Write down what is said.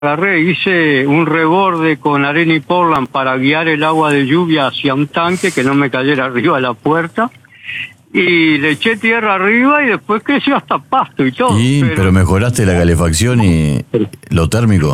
agarré, hice un reborde con arena y portland para guiar el agua de lluvia hacia un tanque que no me cayera arriba de la puerta. Y le eché tierra arriba y después creció hasta pasto y todo. Pero mejoraste la calefacción y lo térmico.